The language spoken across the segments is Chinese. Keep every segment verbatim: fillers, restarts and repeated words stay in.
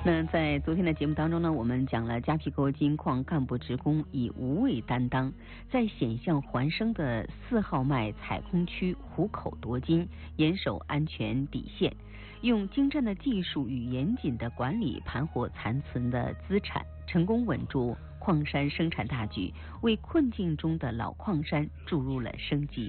那在昨天的节目当中呢，我们讲了迦皮沟金矿干部职工以无畏担当，在险象环生的四号脉采空区虎口夺金，严守安全底线，用精湛的技术与严谨的管理盘活残存的资产，成功稳住矿山生产大局，为困境中的老矿山注入了生机。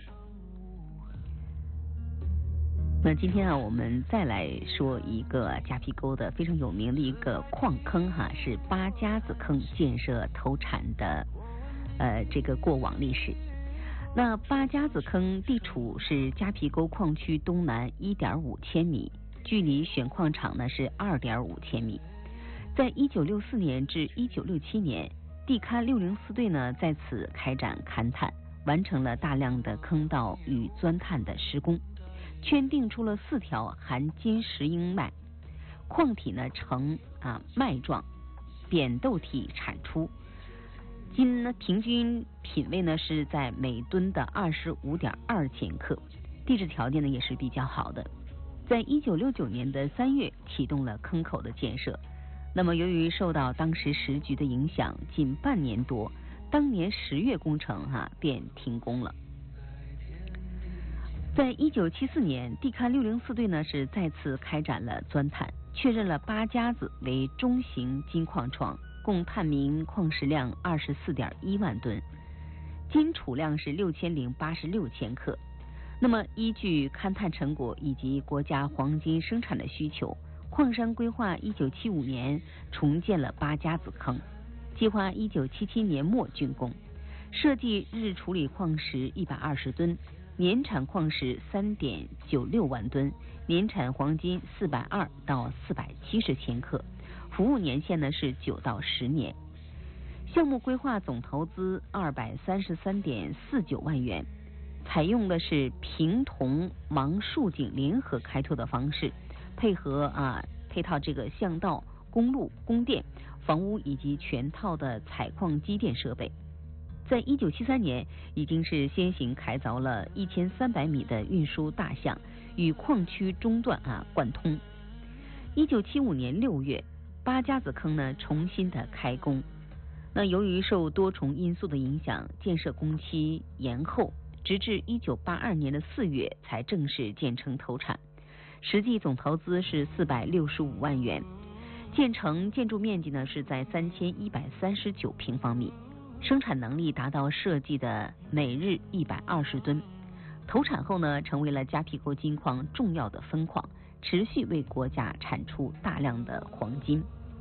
那今天啊，我们再来说一个迦皮沟的非常有名的一个矿坑哈，是八家子坑建设投产的呃这个过往历史。那八家子坑地处是迦皮沟矿区东南一点五千米，距离选矿场呢是二点五千米。在一九六四年至一九六七年，地勘六零四队呢在此开展勘探，完成了大量的坑道与钻探的施工。圈定出了四条含金石英脉，矿体呢呈啊脉状，扁豆体产出，金呢平均品位呢是在每吨的二十五点二千克，地质条件呢也是比较好的。在一九六九年的三月启动了坑口的建设，那么由于受到当时时局的影响，仅半年多，当年十月工程哈、啊、便停工了。在一九七四年，地勘六零四队呢是再次开展了钻探，确认了八家子为中型金矿床，共探明矿石量二十四点一万吨，金储量是六千零八十六千克。那么依据勘探成果以及国家黄金生产的需求，矿山规划一九七五年重建了八家子坑，计划一九七七年末竣工，设计日处理矿石一百二十吨。年产矿石三点九六万吨，年产黄金四百二到四百七十千克，服务年限呢是九到十年。项目规划总投资二百三十三点四九万元，采用的是平铜锰竖井联合开拓的方式，配合啊配套这个巷道、公路、供电、房屋以及全套的采矿机电设备。在一九七三年，已经是先行开凿了一千三百米的运输大巷，与矿区中段啊贯通。一九七五年六月，八家子坑呢重新的开工。那由于受多重因素的影响，建设工期延后，直至一九八二年的四月才正式建成投产。实际总投资是四百六十五万元，建成建筑面积呢是在三千一百三十九平方米。生产能力达到设计的每日一百二十吨，投产后呢，成为了迦皮沟金矿重要的分矿，持续为国家产出大量的黄金。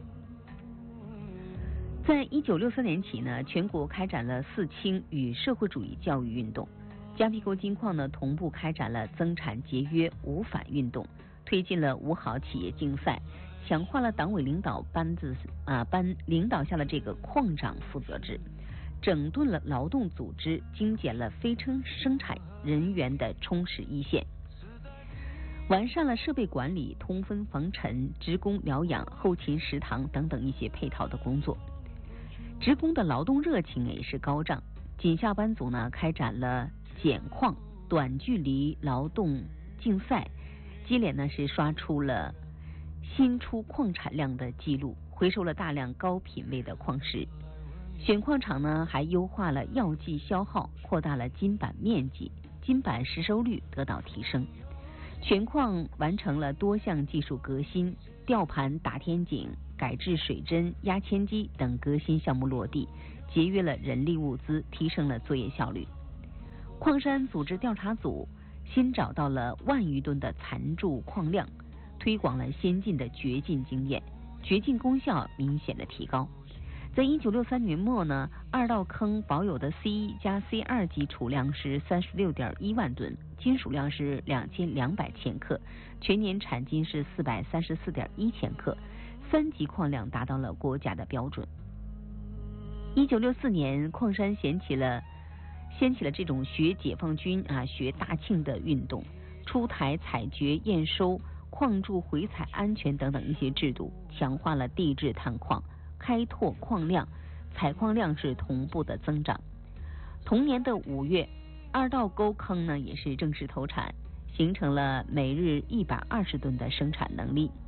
在一九六三年起呢，全国开展了四清与社会主义教育运动，迦皮沟金矿呢同步开展了增产节约五反运动，推进了五好企业竞赛，强化了党委领导班子啊班领导下的这个矿长负责制。整顿了劳动组织，精简了非生生产人员的充实一线，完善了设备管理、通风防尘、职工疗养、后勤食堂等等一些配套的工作。职工的劳动热情也是高涨，警校班组呢开展了捡矿短距离劳动竞赛，接连呢是刷出了新出矿产量的记录，回收了大量高品位的矿石。选矿场呢还优化了药剂消耗，扩大了金板面积，金板实收率得到提升。全矿完成了多项技术革新，吊盘打天井、改制水针、压铅机等革新项目落地，节约了人力物资，提升了作业效率。矿山组织调查组新找到了万余吨的残筑矿量，推广了先进的掘进经验，掘进功效明显的提高。在一九六三年末呢，二道坑保有的 C 一 加 C 二 级储量是三十六点一万吨，金属量是两千两百千克，全年产金是四百三十四点一千克，三级矿量达到了国家的标准。一九六四年，矿山掀起了掀起了这种学解放军啊、学大庆的运动，出台采掘验收、矿筑回采安全等等一些制度，强化了地质探矿。开拓矿量，采矿量是同步的增长。同年的五月，二道沟坑呢也是正式投产，形成了每日一百二十吨的生产能力。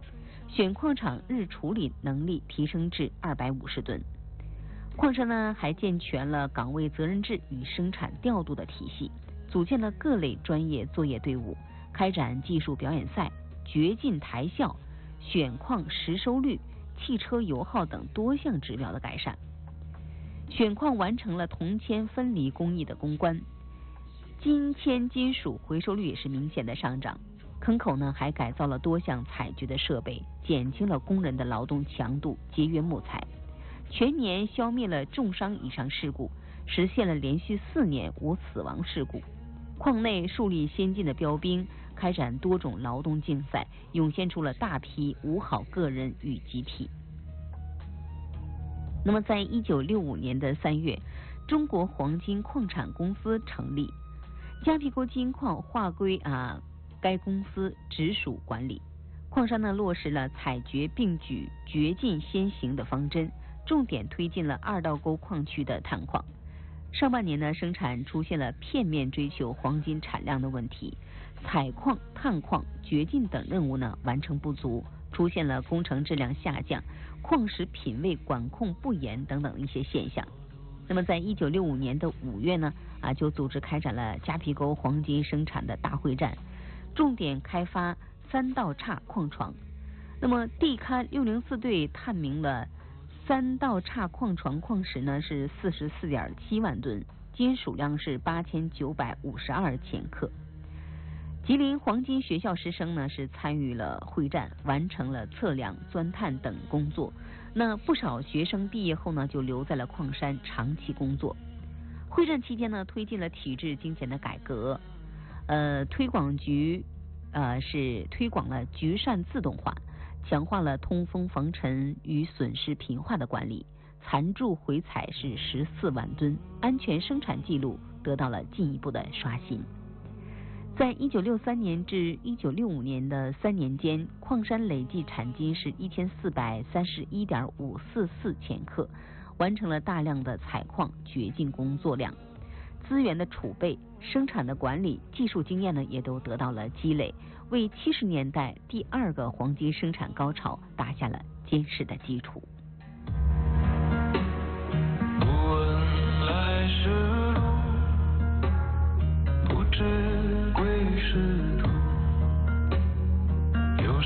选矿场日处理能力提升至二百五十吨。矿山呢还健全了岗位责任制与生产调度的体系，组建了各类专业作业队伍，开展技术表演赛、掘进台校、选矿实收率、汽车油耗等多项指标的改善。选矿完成了铜铅分离工艺的攻关，金铅金属回收率也是明显的上涨。坑口呢还改造了多项采掘的设备，减轻了工人的劳动强度，节约木材。全年消灭了重伤以上事故，实现了连续四年无死亡事故。矿内树立先进的标兵，开展多种劳动竞赛，涌现出了大批五好个人与集体。那么在一九六五年的三月，中国黄金矿产公司成立，迦毗沟金矿划归啊该公司直属管理。矿山呢落实了采掘并举、掘进先行的方针，重点推进了二道沟矿区的探矿。上半年呢，生产出现了片面追求黄金产量的问题，采矿、探矿、掘进等任务呢完成不足，出现了工程质量下降、矿石品位管控不严等等一些现象。那么在一九六五年的五月呢，啊就组织开展了迦毗沟黄金生产的大会战，重点开发三道岔矿床。那么地勘六零四队探明了三道岔矿床矿石呢是四十四点七万吨，金属量是八千九百五十二千克。吉林黄金学校师生呢是参与了会战，完成了测量、钻探等工作。那不少学生毕业后呢就留在了矿山长期工作。会战期间呢，推进了体制精简的改革，呃，推广局呃是推广了局扇自动化，强化了通风防尘与损失频化的管理，残铸回采是十四万吨，安全生产记录得到了进一步的刷新。在一九六三年至一九六五年的三年间，矿山累计产金是一千四百三十一点五四四千克，完成了大量的采矿掘进工作量，资源的储备、生产的管理、技术经验呢也都得到了积累，为七十年代第二个黄金生产高潮打下了坚实的基础。